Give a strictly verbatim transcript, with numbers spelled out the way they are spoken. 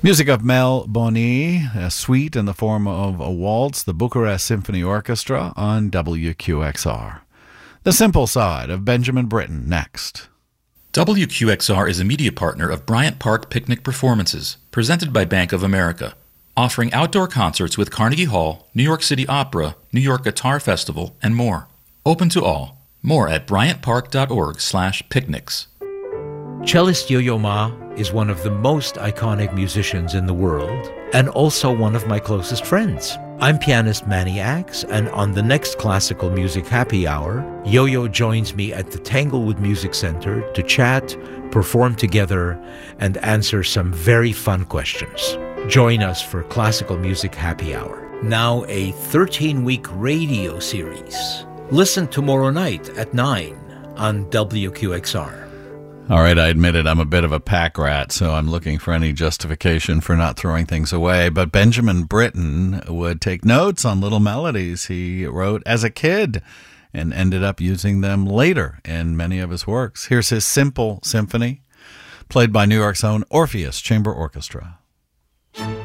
Music of Mel Boni, a suite in the form of a waltz, the Bucharest Symphony Orchestra on W Q X R. The Simple Side of Benjamin Britten next. W Q X R is a media partner of Bryant Park Picnic Performances, presented by Bank of America, offering outdoor concerts with Carnegie Hall, New York City Opera, New York Guitar Festival, and more. Open to all. More at bryantpark.org slash picnics. Cellist Yo-Yo Ma is one of the most iconic musicians in the world and also one of my closest friends. I'm pianist Manny Axe, and on the next Classical Music Happy Hour, Yo-Yo joins me at the Tanglewood Music Center to chat, perform together, and answer some very fun questions. Join us for Classical Music Happy Hour. Now a thirteen-week radio series. Listen tomorrow night at nine on W Q X R. All right, I admit it, I'm a bit of a pack rat, so I'm looking for any justification for not throwing things away. But Benjamin Britten would take notes on little melodies he wrote as a kid and ended up using them later in many of his works. Here's his Simple Symphony, played by New York's own Orpheus Chamber Orchestra.